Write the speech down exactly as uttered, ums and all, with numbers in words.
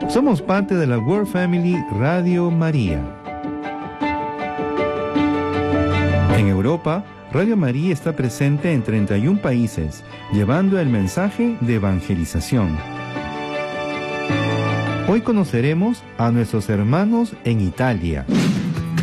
Somos parte de la World Family Radio María. En Europa, Radio María está presente en treinta y un países, llevando el mensaje de evangelización. Hoy conoceremos a nuestros hermanos en Italia.